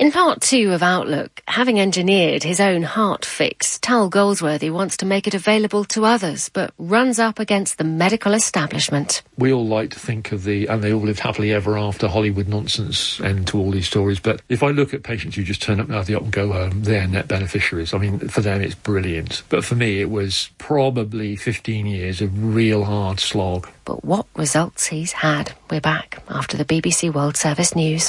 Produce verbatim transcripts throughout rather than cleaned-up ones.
In part two of Outlook, having engineered his own heart fix, Tal Goldsworthy wants to make it available to others, but runs up against the medical establishment. We all like to think of the, and they all lived happily ever after, Hollywood nonsense end to all these stories. But if I look at patients who just turn up now, they up and go home, they're net beneficiaries. I mean, for them, it's brilliant. But for me, it was probably fifteen years of real hard slog. But what results he's had. We're back after the B B C World Service News.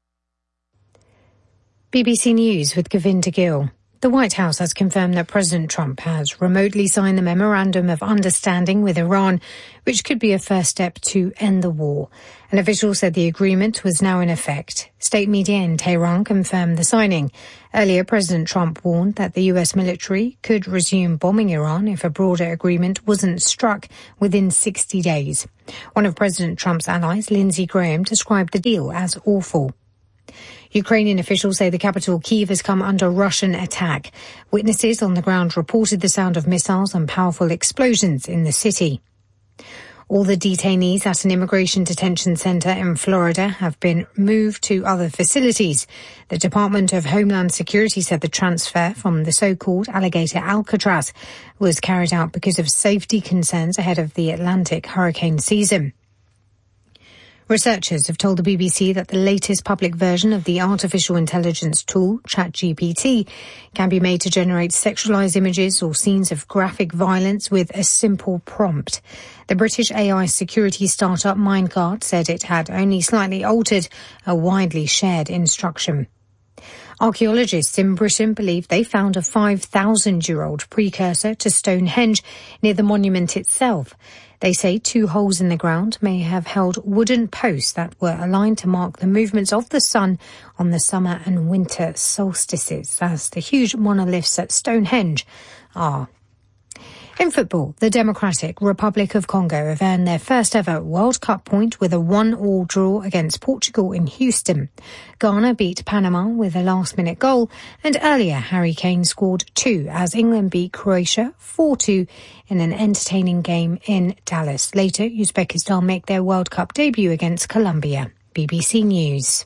B B C News with Govinda Gill. The White House has confirmed that President Trump has remotely signed the Memorandum of Understanding with Iran, which could be a first step to end the war. An official said the agreement was now in effect. State media in Tehran confirmed the signing. Earlier, President Trump warned that the U S military could resume bombing Iran if a broader agreement wasn't struck within sixty days. One of President Trump's allies, Lindsey Graham, described the deal as awful. Ukrainian officials say the capital Kyiv has come under Russian attack. Witnesses on the ground reported the sound of missiles and powerful explosions in the city. All the detainees at an immigration detention center in Florida have been moved to other facilities. The Department of Homeland Security said the transfer from the so-called Alligator Alcatraz was carried out because of safety concerns ahead of the Atlantic hurricane season. Researchers have told the B B C that the latest public version of the artificial intelligence tool, ChatGPT, can be made to generate sexualized images or scenes of graphic violence with a simple prompt. The British A I security startup Mindguard said it had only slightly altered a widely shared instruction. Archaeologists in Britain believe they found a five thousand year old precursor to Stonehenge near the monument itself. They say two holes in the ground may have held wooden posts that were aligned to mark the movements of the sun on the summer and winter solstices, as the huge monoliths at Stonehenge are. In football, the Democratic Republic of Congo have earned their first ever World Cup point with a one-all draw against Portugal in Houston. Ghana beat Panama with a last-minute goal, and earlier Harry Kane scored two as England beat Croatia four two in an entertaining game in Dallas. Later, Uzbekistan make their World Cup debut against Colombia. B B C News.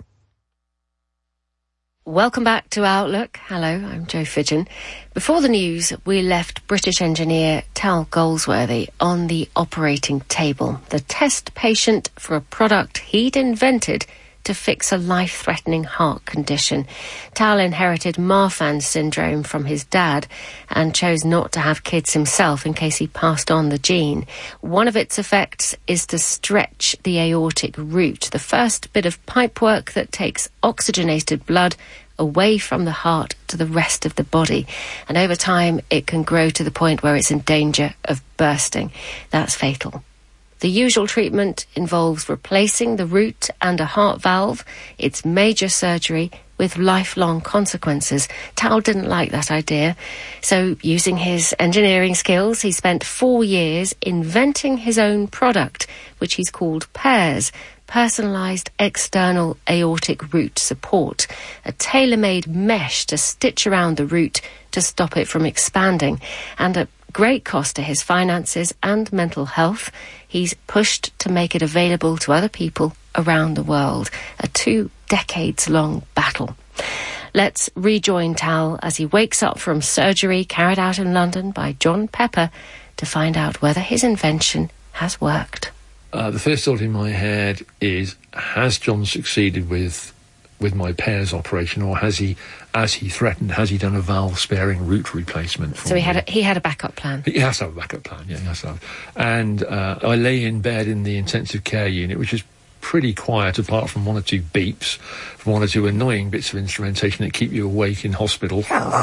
Welcome back to Outlook. Hello, I'm Jo Fidgen. Before the news, we left British engineer Tal Goldsworthy on the operating table, the test patient for a product he'd invented to fix a life-threatening heart condition. Tal inherited Marfan syndrome from his dad and chose not to have kids himself in case he passed on the gene. One of its effects is to stretch the aortic root, the first bit of pipework that takes oxygenated blood away from the heart to the rest of the body. And over time, it can grow to the point where it's in danger of bursting. That's fatal. The usual treatment involves replacing the root and a heart valve. It's major surgery with lifelong consequences. Tal didn't like that idea. So, using his engineering skills, he spent four years inventing his own product, which he's called PAIRS, Personalised External Aortic Root Support, a tailor-made mesh to stitch around the root to stop it from expanding. And at great cost to his finances and mental health, he's pushed to make it available to other people around the world, a two decades long battle. Let's rejoin Tal as he wakes up from surgery carried out in London by John Pepper to find out whether his invention has worked. Uh, the first thought in my head is, has John succeeded with with my PAIRS operation, or has he, as he threatened, has he done a valve-sparing root replacement for So he me? had a, he had a backup plan. He has to have a backup plan, yeah, he has to have. And uh, I lay in bed in the intensive care unit, which is pretty quiet apart from one or two beeps, from one or two annoying bits of instrumentation that keep you awake in hospital.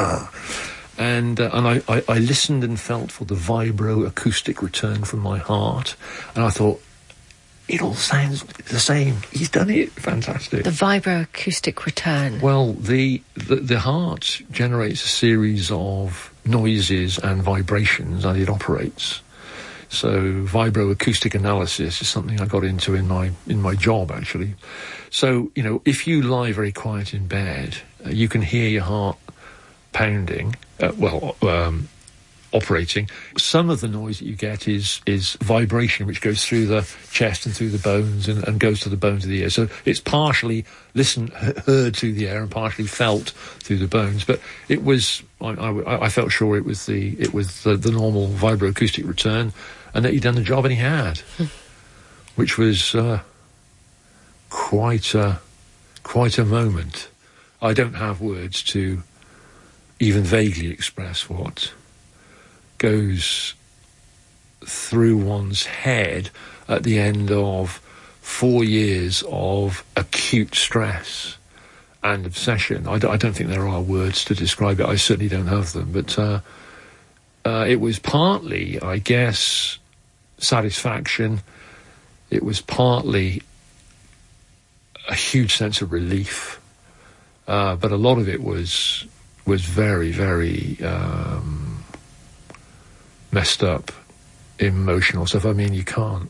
And uh, and I, I, I listened and felt for the vibro-acoustic return from my heart, and I thought, it all sounds the same. He's done it. Fantastic. The vibroacoustic return. Well, the, the the heart generates a series of noises and vibrations, and it operates. So vibroacoustic analysis is something I got into in my in my job, actually. So, you know, if you lie very quiet in bed, uh, you can hear your heart pounding. Uh, well, um, operating. Some of the noise that you get is is vibration, which goes through the chest and through the bones and, and goes to the bones of the ear. So it's partially listened, heard through the air and partially felt through the bones. But it was, I, I, I felt sure it was the it was the, the normal vibroacoustic return, and that he'd done the job and he had, which was uh, quite a quite a moment. I don't have words to even vaguely express what goes through one's head at the end of four years of acute stress and obsession. I, d- I don't think there are words to describe it. I certainly don't have them. But uh, uh, it was partly, I guess, satisfaction. It was partly a huge sense of relief. Uh, but a lot of it was was very, very Um, messed up, emotional stuff. I mean, you can't.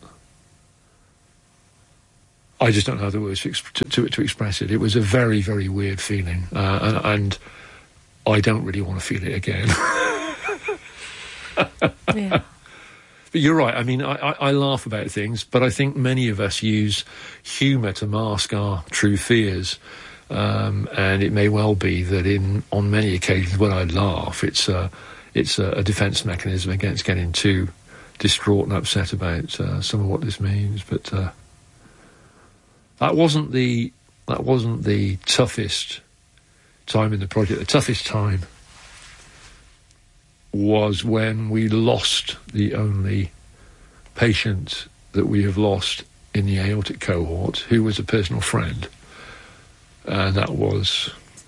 I just don't have the words to, exp- to, to, to express it. It was a very, very weird feeling, uh, and, and I don't really want to feel it again. Yeah. But you're right. I mean, I, I, I laugh about things, but I think many of us use humour to mask our true fears. Um, and it may well be that in on many occasions when I laugh, it's uh, it's a, a defence mechanism against getting too distraught and upset about uh, some of what this means. But uh, that wasn't the that wasn't the toughest time in the project. The toughest time was when we lost the only patient that we have lost in the aortic cohort, who was a personal friend. And that was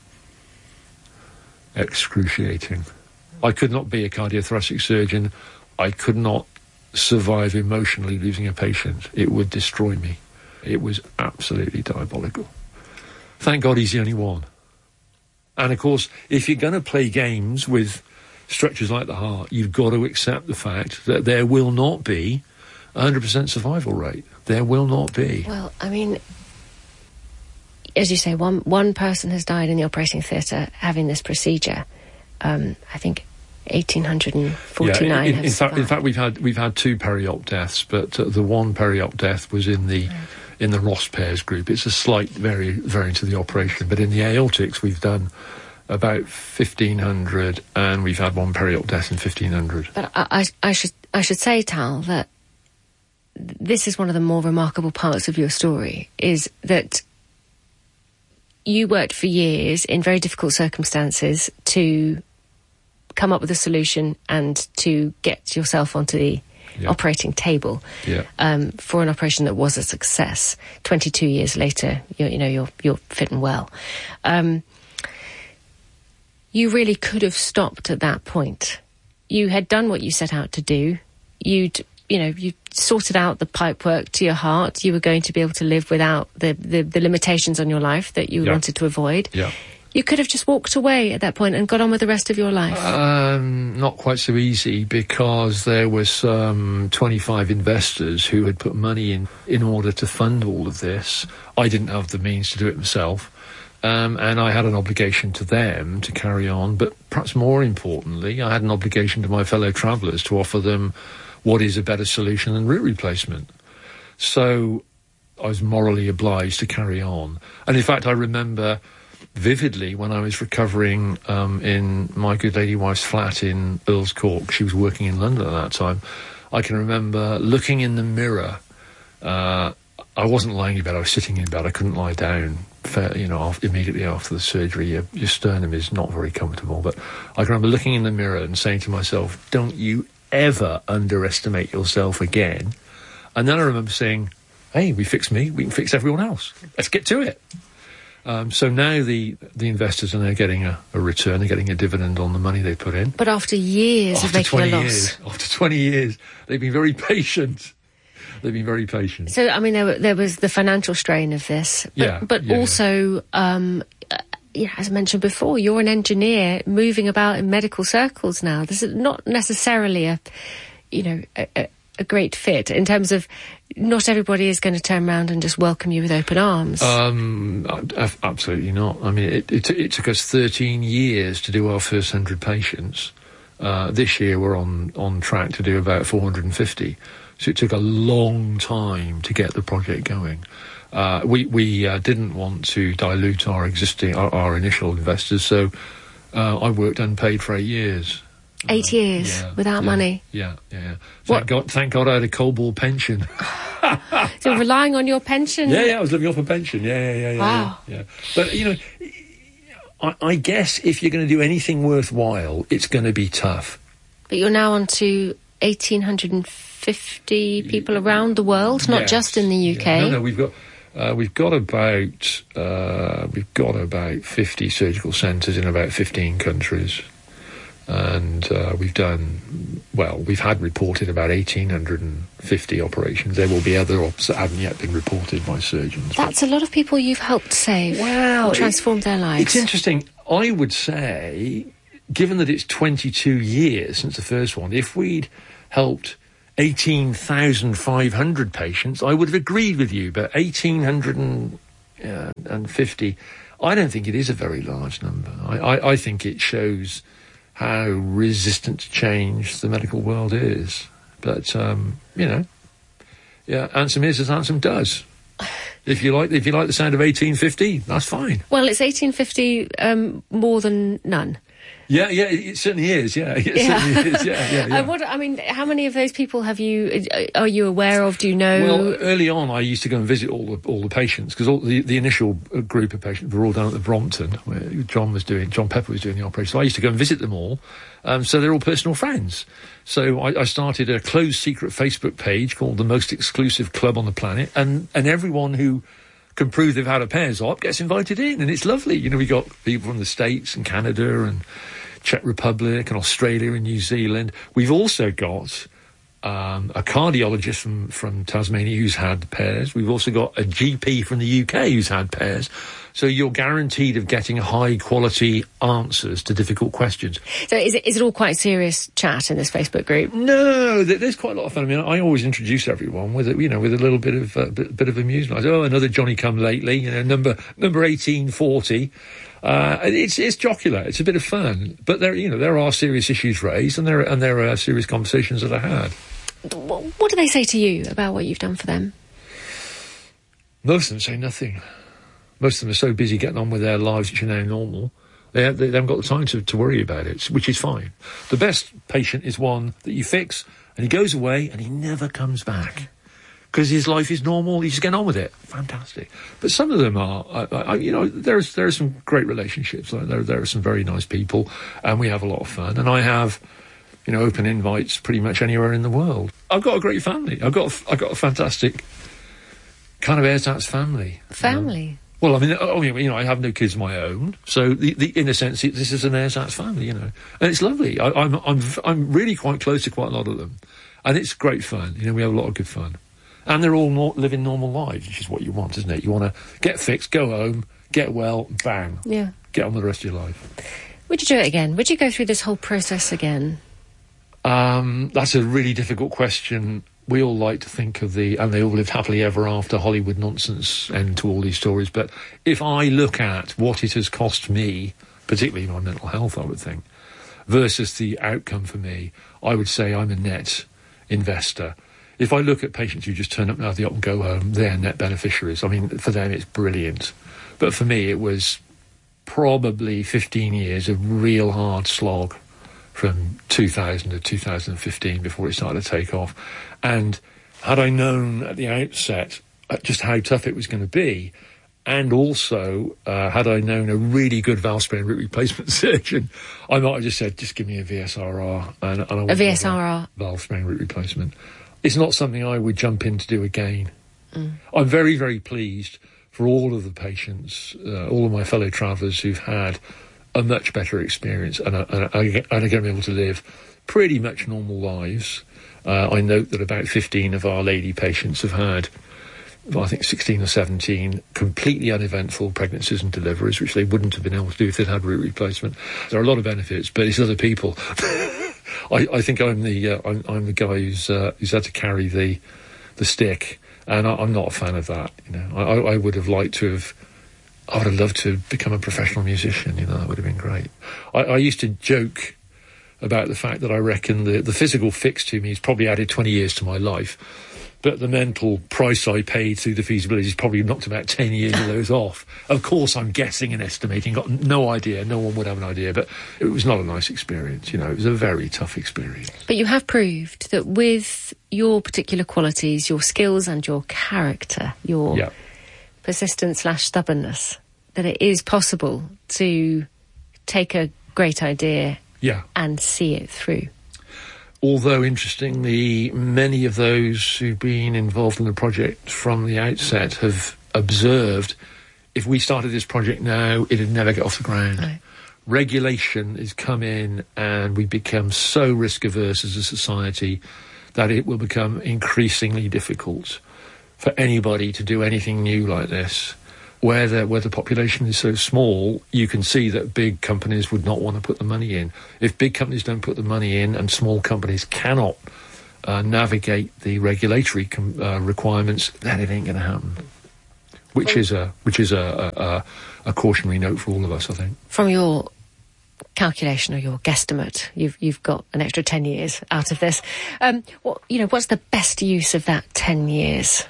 excruciating. I could not be a cardiothoracic surgeon. I could not survive emotionally losing a patient. It would destroy me. It was absolutely diabolical. Thank God he's the only one. And of course, if you're going to play games with structures like the heart, you've got to accept the fact that there will not be a one hundred percent survival rate. There will not be. Well, I mean, as you say, one one person has died in the operating theatre having this procedure. Um, I think eighteen forty-nine. Yeah, in, have in fact, in survived. fact, we've had we've had two peri-op deaths, but uh, the one peri-op death was in the Right. in the Ross pairs group. It's a slight vari- variant of the operation, but in the aortics, we've done about fifteen hundred, and we've had one peri-op death in fifteen hundred. But I, I, I should I should say, Tal, that this is one of the more remarkable parts of your story, is that you worked for years in very difficult circumstances to come up with a solution and to get yourself onto the Yeah. operating table Yeah. um, for an operation that was a success. twenty-two years later, you're, you know, you're you're fit and well. Um, you really could have stopped at that point. You had done what you set out to do. You'd, you know, you sorted out the pipework to your heart. You were going to be able to live without the, the, the limitations on your life that you Yeah. wanted to avoid. Yeah. You could have just walked away at that point and got on with the rest of your life. Um, not quite so easy, because there was some twenty-five investors who had put money in in order to fund all of this. I didn't have the means to do it myself, um, and I had an obligation to them to carry on. But perhaps more importantly, I had an obligation to my fellow travellers to offer them what is a better solution than root replacement. So I was morally obliged to carry on. And in fact, I remember vividly when I was recovering um, in my good lady wife's flat in Earl's Court. She was working in London at that time. I can remember looking in the mirror. Uh, I wasn't lying in bed, I was sitting in bed. I couldn't lie down, fair, you know, after, immediately after the surgery. Your, your sternum is not very comfortable. But I can remember looking in the mirror and saying to myself, don't you ever underestimate yourself again. And then I remember saying, hey, we fixed me, we can fix everyone else. Let's get to it. Um, so now the the investors are now getting a, a return, they're getting a dividend on the money they put in. But after years After of making twenty a loss. years, after twenty years, they've been very patient. They've been very patient. So, I mean, there, there was the financial strain of this. But, Yeah, but yeah, also, um, uh, yeah, as I mentioned before, you're an engineer moving about in medical circles now. This is not necessarily a, you know, a, a, a great fit in terms of not everybody is going to turn around and just welcome you with open arms. Um, absolutely not. I mean, it, it, it took us thirteen years to do our first one hundred patients. Uh, this year we're on, on track to do about four hundred fifty. So it took a long time to get the project going. Uh, we we uh, didn't want to dilute our existing, our, our initial investors, so uh, I worked unpaid for eight years. Eight uh, years yeah, without yeah, money? Yeah, yeah, yeah. What? Thank God, thank God I had a Coldball pension. So relying on your pension? Yeah, yeah, I was living off a pension. Yeah, yeah, yeah, yeah. Wow. Yeah, yeah. But, you know, I, I guess if you're going to do anything worthwhile, it's going to be tough. But you're now on to one thousand eight hundred fifty people around the world, not yes. just in the U K. Yeah. No, no, we've got... Uh, we've got about uh, we've got about fifty surgical centres in about fifteen countries, and uh, we've done well. We've had reported about eighteen hundred fifty operations. There will be other ops that haven't yet been reported by surgeons. That's a lot of people you've helped save. Well, or transformed their lives. It's interesting. I would say, given that it's twenty-two years since the first one, if we'd helped eighteen thousand five hundred patients, I would have agreed with you, but eighteen fifty, I don't think it is a very large number. I, I, I think it shows how resistant to change the medical world is. But, um, you know, yeah, Ansem is as Ansem does. If you like, if you like the sound of eighteen fifty, that's fine. Well, it's eighteen fifty um, more than none. Yeah, yeah, it certainly is. Yeah, it yeah. certainly is. Yeah, yeah, yeah. Uh, what, I mean, how many of those people have you? Are you aware of? Do you know? Well, early on, I used to go and visit all the all the patients because all the the initial group of patients were all down at the Brompton where John was doing, John Pepper was doing the operation. So I used to go and visit them all. Um, so they're all personal friends. So I, I started a closed secret Facebook page called the Most Exclusive Club on the Planet, and and everyone who can prove they've had a pairs op gets invited in, and it's lovely. You know, we got people from the States and Canada and Czech Republic and Australia and New Zealand. We've also got um, a cardiologist from, from Tasmania who's had pairs. We've also got a G P from the U K who's had pairs. So you're guaranteed of getting high quality answers to difficult questions. So is it, is it all quite serious chat in this Facebook group? No, there's quite a lot of fun. I mean, I always introduce everyone with a, you know, with a little bit of uh, bit, bit of amusement. I say, oh, another Johnny come lately, you know, number number eighteen forty. Uh, it's it's jocular. It's a bit of fun, but there you know there are serious issues raised, and there and there are serious conversations that are had. What do they say to you about what you've done for them? Most of them say nothing. Most of them are so busy getting on with their lives, which are now normal. They, have, they haven't got the time to, to worry about it, which is fine. The best patient is one that you fix, and he goes away, and he never comes back. Because his life is normal, he's just getting on with it. Fantastic. But some of them are, I, I, you know, there's there are some great relationships. There, there are some very nice people, and we have a lot of fun. And I have, you know, open invites pretty much anywhere in the world. I've got a great family. I've got, I've got a fantastic kind of ersatz family. Family? You know? Well, I mean, oh, you know, I have no kids of my own, so the, the, in a sense, it, this is an ersatz family, you know, and it's lovely. I, I'm, I'm, I'm really quite close to quite a lot of them, and it's great fun. You know, we have a lot of good fun. And they're all not living normal lives, which is what you want, isn't it? You want to get fixed, go home, get well, bang. Yeah. Get on with the rest of your life. Would you do it again? Would you go through this whole process again? Um, that's a really difficult question. We all like to think of the, and they all lived happily ever after, Hollywood nonsense end to all these stories. But if I look at what it has cost me, particularly my mental health, I would think, versus the outcome for me, I would say I'm a net investor. If I look at patients who just turn up now the op and go home, they're net beneficiaries. I mean, for them, it's brilliant. But for me, it was probably fifteen years of real hard slog from two thousand to two thousand fifteen before it started to take off. And had I known at the outset just how tough it was going to be, and also uh, had I known a really good valve spray and root replacement surgeon, I might have just said, just give me a V S R R. And, and I a V S R R? Valve spray and root replacement. It's not something I would jump in to do again. Mm. I'm very, very pleased for all of the patients, uh, all of my fellow travellers who've had a much better experience and are, and are, and are going to be able to live pretty much normal lives. Uh, I note that about fifteen of our lady patients have had, well, I think sixteen or seventeen completely uneventful pregnancies and deliveries, which they wouldn't have been able to do if they'd had root replacement. There are a lot of benefits, but it's other people. I, I think I'm the uh, I'm, I'm the guy who's uh, who's had to carry the the stick, and I, I'm not a fan of that. You know, I, I would have liked to have. I would have loved to become a professional musician. You know, that would have been great. I, I used to joke about the fact that I reckon the, the physical fix to me has probably added twenty years to my life, but the mental price I paid through the feasibility has probably knocked about ten years of those off. Of course, I'm guessing and estimating, got no idea, no one would have an idea, but it was not a nice experience, you know, it was a very tough experience. But you have proved that with your particular qualities, your skills and your character, your yeah. persistence slash stubbornness, that it is possible to take a great idea yeah. and see it through. Although, interestingly, many of those who've been involved in the project from the outset have observed if we started this project now, it'd never get off the ground. Right. Regulation has come in and we become so risk-averse as a society that it will become increasingly difficult for anybody to do anything new like this. Where the, where the population is so small, you can see that big companies would not want to put the money in. If big companies don't put the money in and small companies cannot uh, navigate the regulatory com- uh, requirements, then it ain't going to happen. Which is a which is a, a, a cautionary note for all of us, I think. From your calculation or your guesstimate, you've you've got an extra ten years out of this. Um, what you know, what's the best use of that ten years?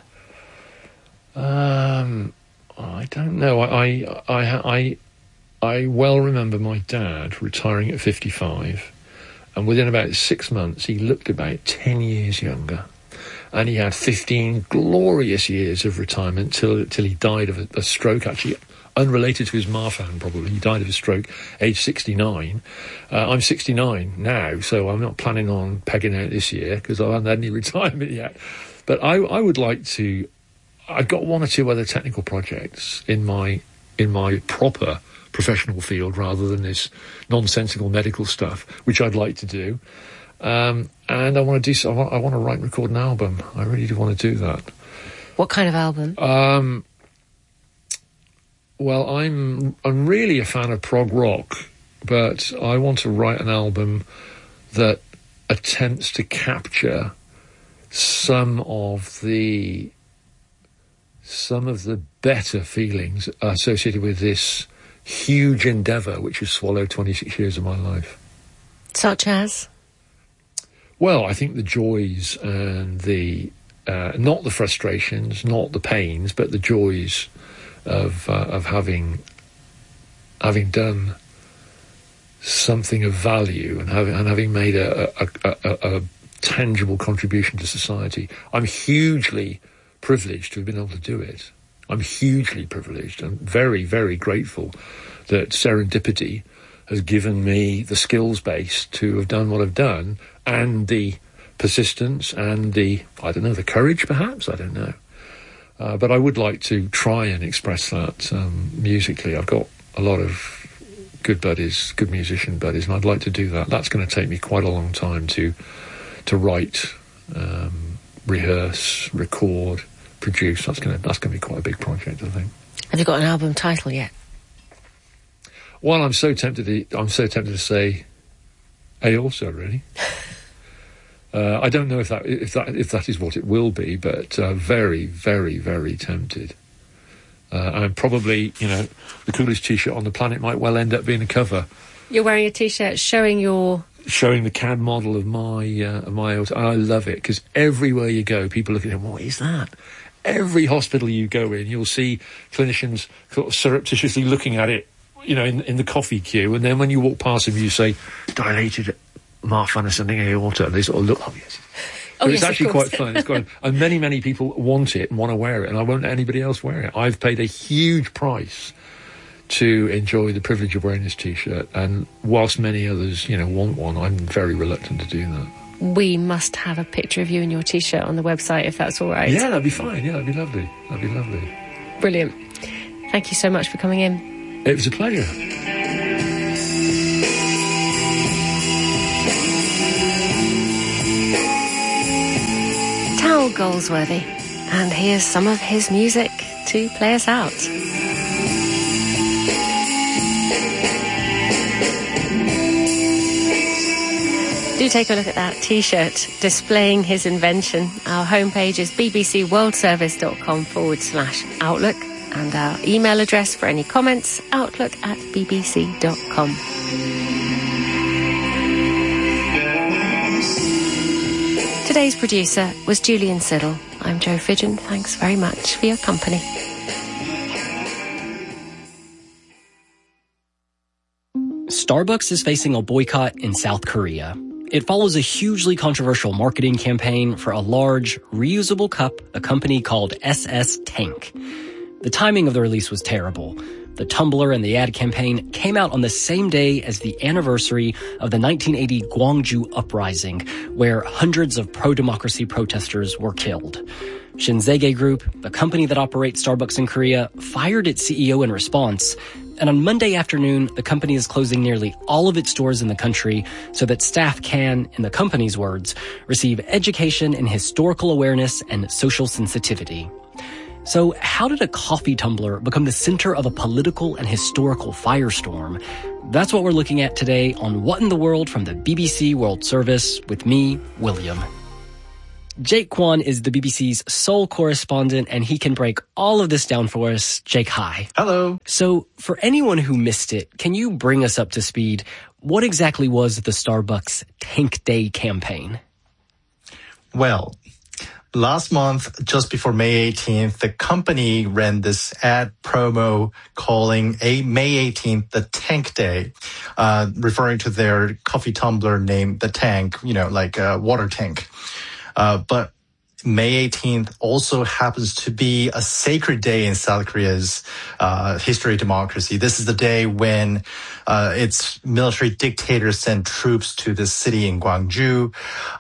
Um. I don't know. I, I, I, I, I well remember my dad retiring at fifty-five, and within about six months, he looked about ten years younger, and he had fifteen glorious years of retirement till till he died of a, a stroke. Actually, unrelated to his Marfan, probably he died of a stroke, age sixty-nine. Uh, I'm sixty-nine now, so I'm not planning on pegging out this year because I haven't had any retirement yet. But I, I would like to. I've got one or two other technical projects in my in my proper professional field rather than this nonsensical medical stuff, which I'd like to do. Um, and I want to do so. I want, I want to write and record an album. I really do want to do that. What kind of album? Um, well, I'm I'm really a fan of prog rock, but I want to write an album that attempts to capture some of the some of the better feelings associated with this huge endeavour which has swallowed twenty-six years of my life. Such as? Well, I think the joys and the, uh, not the frustrations, not the pains, but the joys of uh, of having having done something of value and having, and having made a, a, a, a, a tangible contribution to society. I'm hugely privileged to have been able to do it. I'm hugely privileged and very, very grateful that serendipity has given me the skills base to have done what I've done, and the persistence and the, I don't know, the courage perhaps, I don't know. Uh, but I would like to try and express that um, musically. I've got a lot of good buddies, good musician buddies, and I'd like to do that. That's going to take me quite a long time to to write, um, rehearse, record, produce. That's going to that's going to be quite a big project, I think. Have you got an album title yet? Well, I'm so tempted to, I'm so tempted to say A also, really. uh, I don't know if that if that if that is what it will be, but uh, very, very, very tempted. Uh, and probably, you know, the coolest T-shirt on the planet might well end up being a cover. You're wearing a T-shirt showing your... Showing the C A D model of my, uh, of my... And I love it, because everywhere you go, people look at him, what is that? Every hospital you go in, you'll see clinicians sort of surreptitiously looking at it, you know, in, in the coffee queue, and then when you walk past them, you say, dilated Marfan ascending aorta, and they sort of look, oh, yes. Oh, but yes, it's actually quite course. fun. It's quite, and many, many people want it and want to wear it, and I won't let anybody else wear it. I've paid a huge price to enjoy the privilege of wearing this T-shirt, and whilst many others, you know, want one, I'm very reluctant to do that. We must have a picture of you in your T-shirt on the website, if that's all right. Yeah, that'd be fine. Yeah, that'd be lovely. That'd be lovely. Brilliant. Thank you so much for coming in. It was a pleasure. Tal Goldsworthy, and here's some of his music to play us out. Do take a look at that T-shirt displaying his invention. Our homepage is bbcworldservice.com forward slash outlook, and our email address for any comments, outlook at bbc dot com. Today's producer was Julian Siddle. I'm Jo Fidgen. Thanks very much for your company. Starbucks is facing a boycott in South Korea. It follows a hugely controversial marketing campaign for a large, reusable cup a company called S S Tank. The timing of the release was terrible. The tumbler and the ad campaign came out on the same day as the anniversary of the nineteen eighty Gwangju Uprising, where hundreds of pro-democracy protesters were killed. Shinsegae Group, the company that operates Starbucks in Korea, fired its C E O in response. And on Monday afternoon, the company is closing nearly all of its stores in the country so that staff can, in the company's words, receive education in historical awareness and social sensitivity. So how did a coffee tumbler become the center of a political and historical firestorm? That's what we're looking at today on What in the World from the B B C World Service with me, William. Jake Kwan is the B B C's Seoul correspondent, and he can break all of this down for us. Jake, hi. Hello. So for anyone who missed it, can you bring us up to speed? What exactly was the Starbucks Tank Day campaign? Well, last month, just before May eighteenth, the company ran this ad promo calling a May eighteenth the Tank Day, uh, referring to their coffee tumbler named the Tank, you know, like a water tank. Uh, but May eighteenth also happens to be a sacred day in South Korea's uh, history of democracy. This is the day when uh, its military dictator sent troops to the city in Gwangju,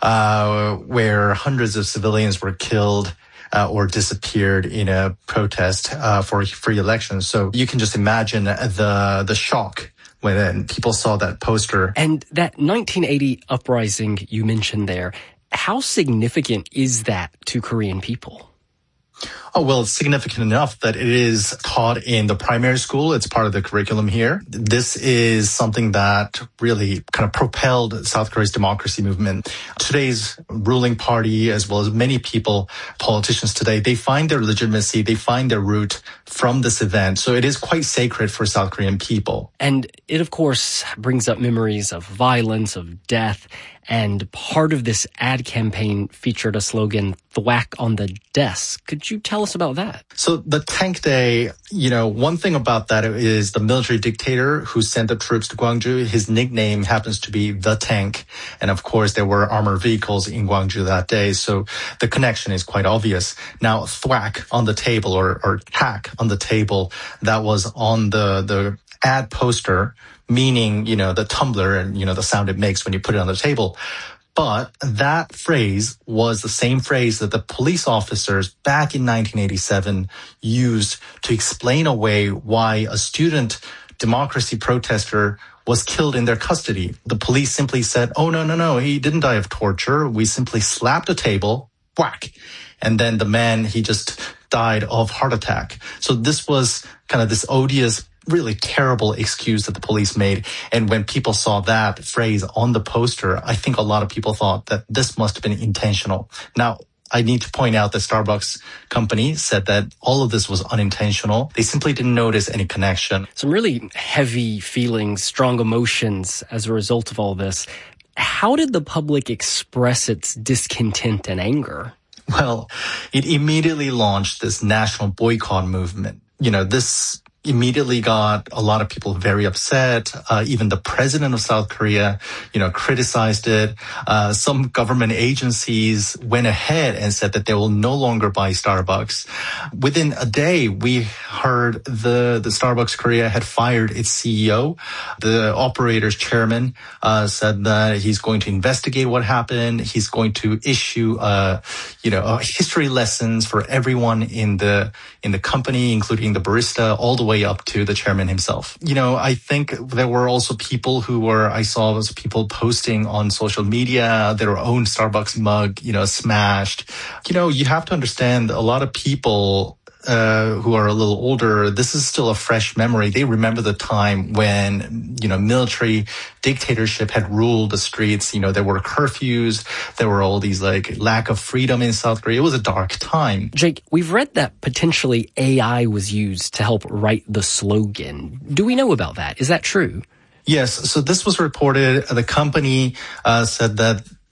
uh, where hundreds of civilians were killed uh, or disappeared in a protest uh, for free elections. So you can just imagine the the shock when people saw that poster. And that nineteen eighty uprising you mentioned there, how significant is that to Korean people? Oh, well, it's significant enough that it is taught in the primary school. It's part of the curriculum here. This is something that really kind of propelled South Korea's democracy movement. Today's ruling party, as well as many people, politicians today, they find their legitimacy, they find their root from this event. So it is quite sacred for South Korean people. And it, of course, brings up memories of violence, of death. And part of this ad campaign featured a slogan, "Thwack on the desk." Could you tell us about that? So the Tank Day, you know, one thing about that is the military dictator who sent the troops to Gwangju, his nickname happens to be the Tank. And of course, there were armored vehicles in Gwangju that day. So the connection is quite obvious. Now, thwack on the table or, or hack on the table, that was on the, the ad poster, meaning, you know, the tumbler and, you know, the sound it makes when you put it on the table. But that phrase was the same phrase that the police officers back in nineteen eighty-seven used to explain away why a student democracy protester was killed in their custody. The police simply said, oh, no, no, no, he didn't die of torture. We simply slapped a table, whack. And then the man, he just died of heart attack. So this was kind of this odious, really terrible excuse that the police made. And when people saw that phrase on the poster, I think a lot of people thought that this must have been intentional. Now, I need to point out that Starbucks company said that all of this was unintentional. They simply didn't notice any connection. Some really heavy feelings, strong emotions as a result of all this. How did the public express its discontent and anger? Well, it immediately launched this national boycott movement. You know, this immediately got a lot of people very upset. Uh, even the president of South Korea, you know, criticized it. Uh, some government agencies went ahead and said that they will no longer buy Starbucks. Within a day, we heard the, the Starbucks Korea had fired its C E O. The operator's chairman, uh, said that he's going to investigate what happened. He's going to issue, uh, you know, uh, history lessons for everyone in the, in the company, including the barista, all the way up to the chairman himself. You know, I think there were also people who were, I saw was people posting on social media their own Starbucks mug, you know, smashed. You know, you have to understand a lot of people Uh, who are a little older, this is still a fresh memory. They remember the time when, you know, military dictatorship had ruled the streets. You know, there were curfews. There were all these like lack of freedom in South Korea. It was a dark time. Jake, we've read that potentially A I was used to help write the slogan. Do we know about that? Is that true? Yes. So this was reported. The company uh, said that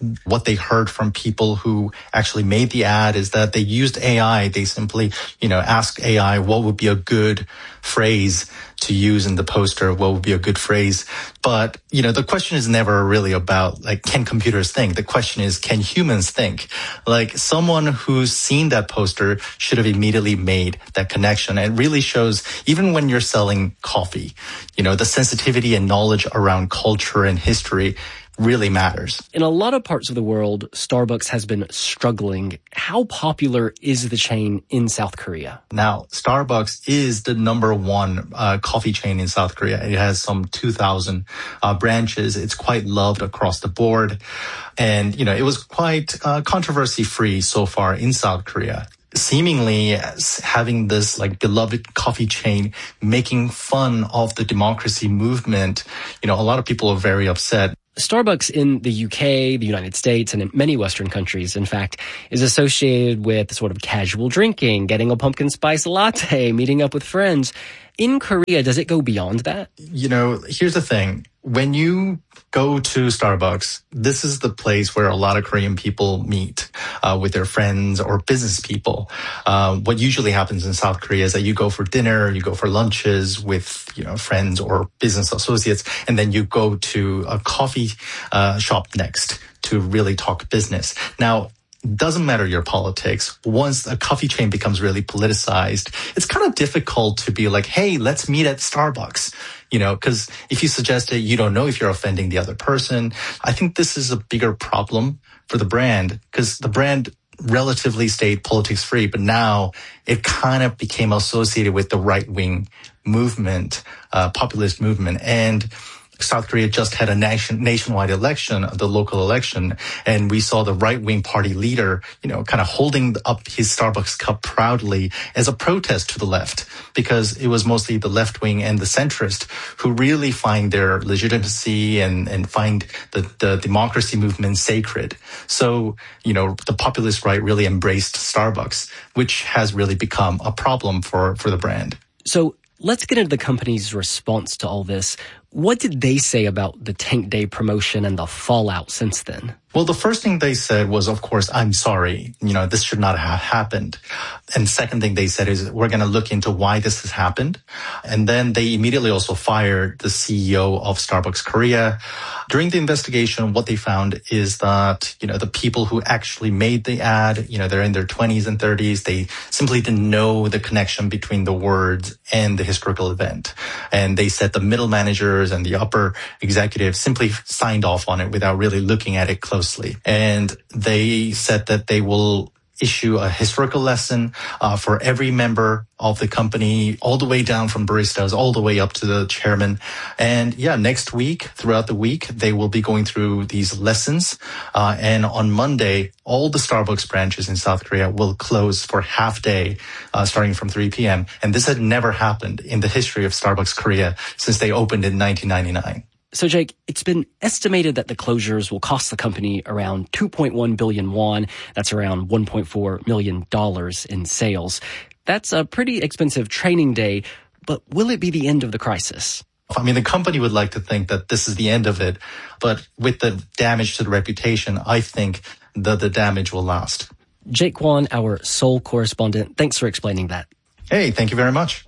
what they heard from people who actually made the ad is that they used A I. They simply, you know, asked A I what would be a good phrase to use in the poster, what would be a good phrase. But, you know, the question is never really about, like, can computers think? The question is, can humans think? Like, someone who's seen that poster should have immediately made that connection. And it really shows, even when you're selling coffee, you know, the sensitivity and knowledge around culture and history really matters. In a lot of parts of the world, Starbucks has been struggling. How popular is the chain in South Korea? Now, Starbucks is the number one uh, coffee chain in South Korea. It has some two thousand uh, branches. It's quite loved across the board. And, you know, it was quite uh, controversy-free so far in South Korea. Seemingly having this like beloved coffee chain making fun of the democracy movement, you know, a lot of people are very upset. Starbucks in the U K, the United States, and in many Western countries, in fact, is associated with sort of casual drinking, getting a pumpkin spice latte, meeting up with friends. In Korea, does it go beyond that? You know, here's the thing. When you go to Starbucks, this is the place where a lot of Korean people meet uh, with their friends or business people. Uh, what usually happens in South Korea is that you go for dinner, you go for lunches with, you know, friends or business associates, and then you go to a coffee uh, shop next to really talk business. Now, doesn't matter your politics. Once a coffee chain becomes really politicized, it's kind of difficult to be like, hey, let's meet at Starbucks. You know, because if you suggest it, you don't know if you're offending the other person. I think this is a bigger problem for the brand because the brand relatively stayed politics free, but now it kind of became associated with the right wing movement, uh, populist movement. And South Korea just had a nation, nationwide election, the local election, and we saw the right-wing party leader, you know, kind of holding up his Starbucks cup proudly as a protest to the left, because it was mostly the left-wing and the centrist who really find their legitimacy and, and find the, the democracy movement sacred. So, you know, the populist right really embraced Starbucks, which has really become a problem for, for the brand. So let's get into the company's response to all this. What did they say about the Tank Day promotion and the fallout since then? Well, the first thing they said was, of course, I'm sorry. You know, this should not have happened. And second thing they said is, we're going to look into why this has happened. And then they immediately also fired the C E O of Starbucks Korea. During the investigation, what they found is that, you know, the people who actually made the ad, you know, they're in their twenties and thirties. They simply didn't know the connection between the words and the historical event. And they said the middle managers and the upper executives simply signed off on it without really looking at it closely. And they said that they will issue a historical lesson uh, for every member of the company, all the way down from baristas, all the way up to the chairman. And yeah, next week, throughout the week, they will be going through these lessons. Uh, and on Monday, all the Starbucks branches in South Korea will close for half day, uh, starting from three p.m. And this had never happened in the history of Starbucks Korea since they opened in nineteen ninety-nine. So, Jake, it's been estimated that the closures will cost the company around two point one billion won. That's around one point four million dollars in sales. That's a pretty expensive training day, but will it be the end of the crisis? I mean, the company would like to think that this is the end of it, but with the damage to the reputation, I think that the damage will last. Jake Kwon, our Seoul correspondent, thanks for explaining that. Hey, thank you very much.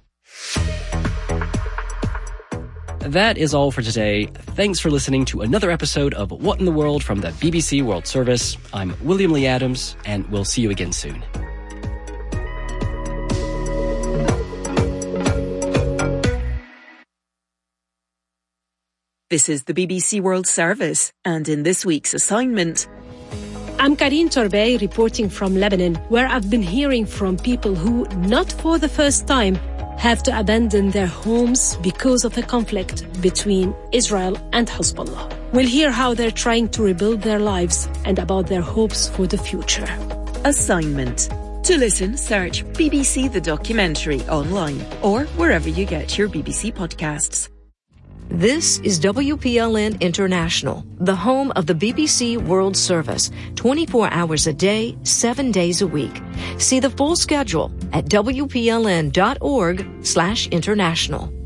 That is all for today. Thanks for listening to another episode of What in the World from the B B C World Service. I'm William Lee Adams, and we'll see you again soon. This is the B B C World Service, and in this week's assignment... I'm Karine Torbey reporting from Lebanon, where I've been hearing from people who, not for the first time, have to abandon their homes because of the conflict between Israel and Hezbollah. We'll hear how they're trying to rebuild their lives and about their hopes for the future. Assignment. To listen, search B B C The Documentary online or wherever you get your B B C podcasts. This is W P L N International, the home of the B B C World Service, twenty-four hours a day, seven days a week. See the full schedule at W P L N dot org slash international.